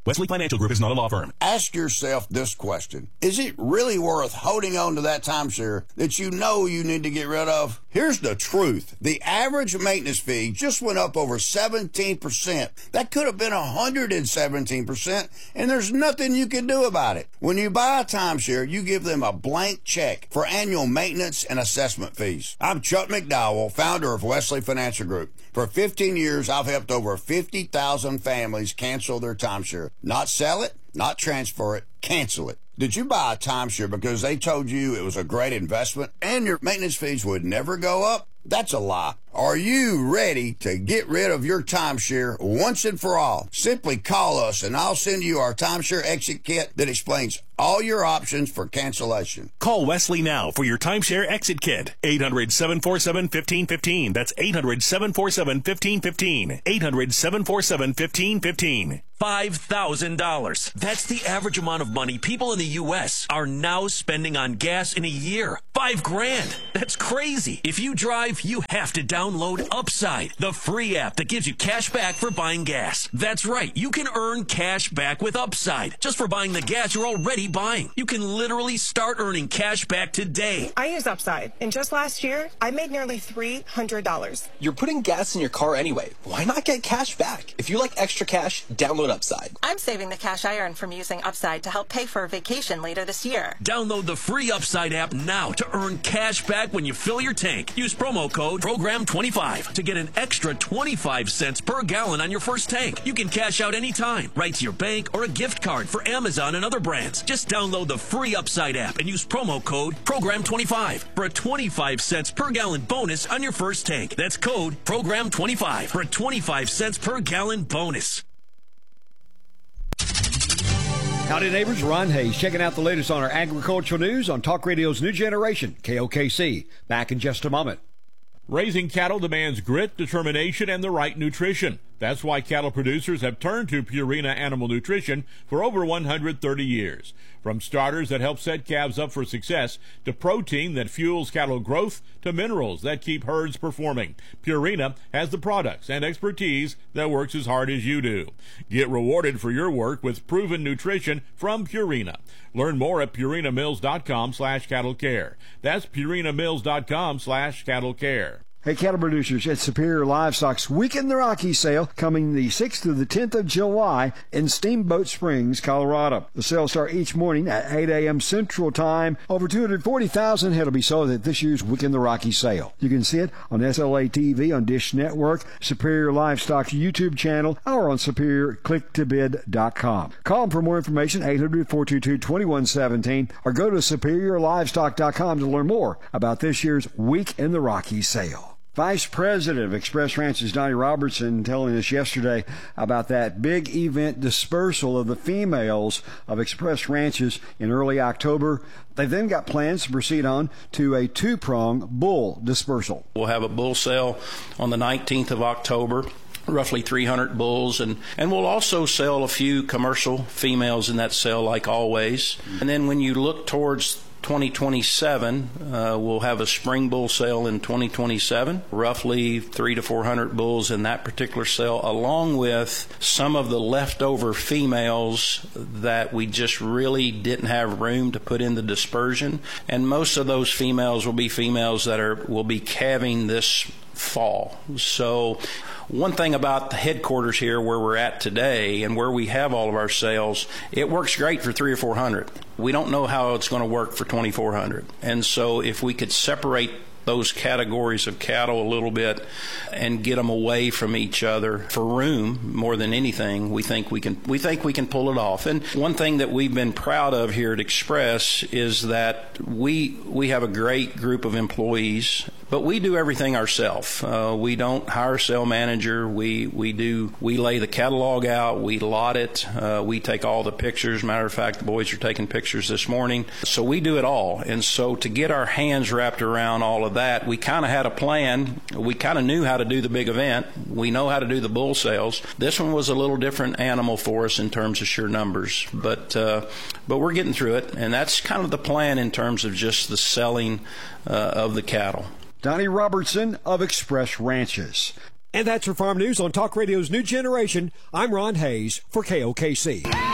Wesley Financial Group is not a law firm. Ask yourself this question. Is it really worth holding on to that timeshare that you know you need to get rid of? Here's the truth. The average maintenance fee just went up over 17%. That could have been 117%, and there's nothing you can do about it. When you buy a timeshare, you give them a blank check for annual maintenance and assessment fees. I'm Chuck McDowell, founder of Wesley Financial Group. For 15 years, I've helped over 50,000 families cancel their timeshare. Not sell it, not transfer it, cancel it. Did you buy a timeshare because they told you it was a great investment and your maintenance fees would never go up? That's a lie. Are you ready to get rid of your timeshare once and for all? Simply call us and I'll send you our timeshare exit kit that explains all your options for cancellation. Call Wesley now for your timeshare exit kit. 800-747-1515. That's 800-747-1515. 800-747-1515. $5,000. That's the average amount of money people in the U.S. are now spending on gas in a year. $5,000. That's crazy. If you drive, you have to download Upside, the free app that gives you cash back for buying gas. That's right. You can earn cash back with Upside just for buying the gas you're already buying. You can literally start earning cash back today. I use Upside, and just last year, I made nearly $300. You're putting gas in your car anyway. Why not get cash back? If you like extra cash, download Upside. I'm saving the cash I earn from using Upside to help pay for a vacation later this year. Download the free Upside app now to earn cash back when you fill your tank. Use promo code PROGRAM25 to get an extra 25 cents per gallon on your first tank. You can cash out anytime, right to your bank or a gift card for Amazon and other brands. Just download the free Upside app and use promo code PROGRAM25 for a 25 cents per gallon bonus on your first tank. That's code PROGRAM25 for a 25 cents per gallon bonus. Howdy neighbors, Ron Hayes checking out the latest on our agricultural news on Talk Radio's New Generation, KOKC. Back in just a moment. Raising cattle demands grit, determination, and the right nutrition. That's why cattle producers have turned to Purina Animal Nutrition for over 130 years. From starters that help set calves up for success, to protein that fuels cattle growth, to minerals that keep herds performing, Purina has the products and expertise that works as hard as you do. Get rewarded for your work with proven nutrition from Purina. Learn more at purinamills.com/cattlecare. That's purinamills.com/cattlecare. Hey, cattle producers, it's Superior Livestock's Week in the Rockies sale coming the 6th through the 10th of July in Steamboat Springs, Colorado. The sales start each morning at 8 a.m. Central Time. Over 240,000 head will be sold at this year's Week in the Rockies sale. You can see it on SLA TV, on Dish Network, Superior Livestock's YouTube channel, or on SuperiorClickToBid.com. Call them for more information, 800-422-2117, or go to SuperiorLivestock.com to learn more about this year's Week in the Rockies sale. Vice President of Express Ranches, Donnie Robertson, telling us yesterday about that big event dispersal of the females of Express Ranches in early October. They've then got plans to proceed on to a two-prong bull dispersal. We'll have a bull sale on the 19th of October. Roughly 300 bulls, and we'll also sell a few commercial females in that sale, like always. And then when you look towards 2027, we'll have a spring bull sale in 2027, roughly 300 to 400 bulls in that particular sale, along with some of the leftover females that we just really didn't have room to put in the dispersion. And most of those females will be females that will be calving this fall. So one thing about the headquarters here where we're at today and where we have all of our sales, it works great for 300 or 400. We don't know how it's going to work for 2,400. And so if we could separate those categories of cattle a little bit and get them away from each other for room more than anything, we think we can pull it off. And one thing that we've been proud of here at Express is that we have a great group of employees, but we do everything ourselves. We don't hire a sale manager. We lay the catalog out, we lot it, we take all the pictures. Matter of fact, the boys are taking pictures this morning. So we do it all. And so to get our hands wrapped around all of that, we kind of had a plan. We kind of knew how to do the big event. We know how to do the bull sales. This one was a little different animal for us in terms of sheer numbers, but we're getting through it, and that's kind of the plan in terms of just the selling of the cattle. Donnie Robertson of Express Ranches. And that's your farm news on Talk Radio's New Generation. I'm Ron Hayes for KOKC.